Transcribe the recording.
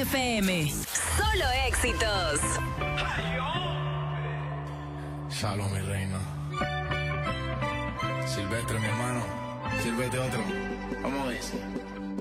FM. Solo éxitos. Salud, mi reina. Silvestre, mi hermano. Sírvete otro. Vamos a ver.